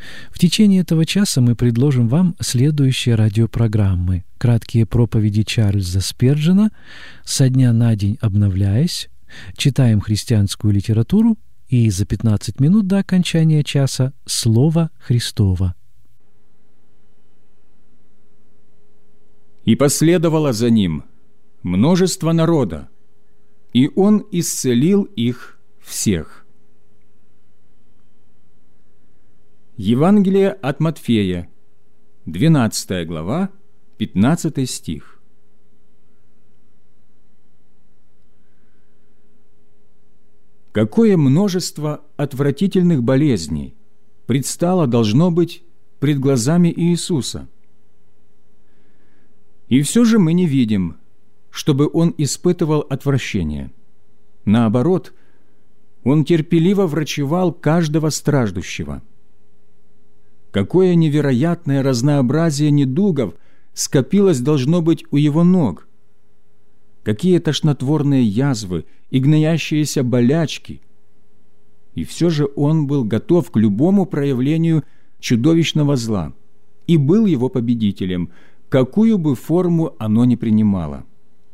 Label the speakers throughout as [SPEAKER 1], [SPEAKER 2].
[SPEAKER 1] В течение этого часа мы предложим вам следующие радиопрограммы: краткие проповеди Чарльза Сперджена, «Со дня на день обновляясь», «Читаем христианскую литературу» и за 15 минут до окончания часа «Слово Христово».
[SPEAKER 2] «И последовало за ним множество народа, и он исцелил их всех». Евангелие от Матфея, 12 глава, 15 стих. Какое множество отвратительных болезней предстало, должно быть, пред глазами Иисуса! И все же мы не видим, чтобы Он испытывал отвращение. Наоборот, Он терпеливо врачевал каждого страждущего. Какое невероятное разнообразие недугов скопилось, должно быть, у Его ног! Какие тошнотворные язвы и гноящиеся болячки! И все же Он был готов к любому проявлению чудовищного зла и был его победителем, какую бы форму оно ни принимало.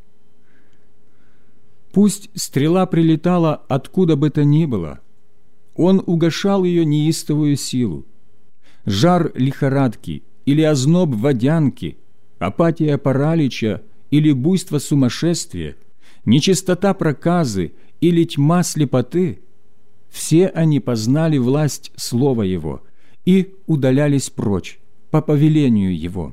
[SPEAKER 2] Пусть стрела прилетала откуда бы то ни было, Он угашал ее неистовую силу. Жар лихорадки или озноб водянки, апатия паралича или буйство сумасшествия, нечистота проказы или тьма слепоты – все они познали власть Слова Его и удалялись прочь по повелению Его.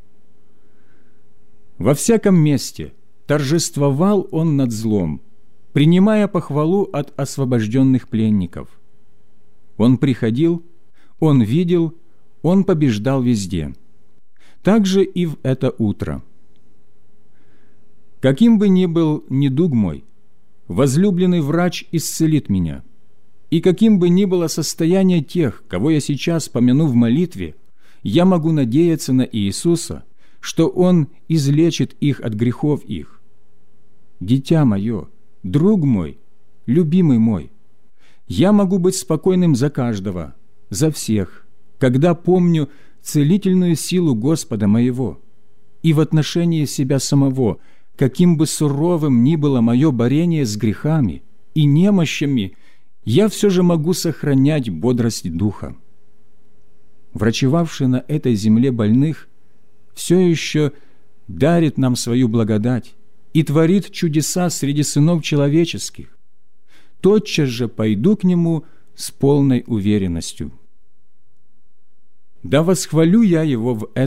[SPEAKER 2] Во всяком месте торжествовал Он над злом, принимая похвалу от освобожденных пленников. Он приходил, Он видел, Он побеждал везде. Так же и в это утро. Каким бы ни был недуг мой, возлюбленный врач исцелит меня. И каким бы ни было состояние тех, кого я сейчас помяну в молитве, я могу надеяться на Иисуса, что Он излечит их от грехов их. Дитя мое, друг мой, любимый мой, я могу быть спокойным за каждого, за всех, когда помню целительную силу Господа моего, и в отношении себя самого, каким бы суровым ни было мое борение с грехами и немощами, я все же могу сохранять бодрость духа. Врачевавший на этой земле больных все еще дарит нам свою благодать и творит чудеса среди сынов человеческих. Тотчас же пойду к Нему с полной уверенностью. Да восхвалю я Его в